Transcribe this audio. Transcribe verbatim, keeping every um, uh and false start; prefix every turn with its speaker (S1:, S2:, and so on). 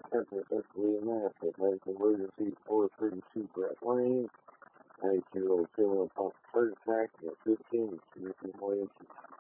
S1: Temperate Escalator Massive, Medical Emergency four thirty-two Brett Lane, ninety-two-year-old female pop heart attack at fifteen, significant more inches.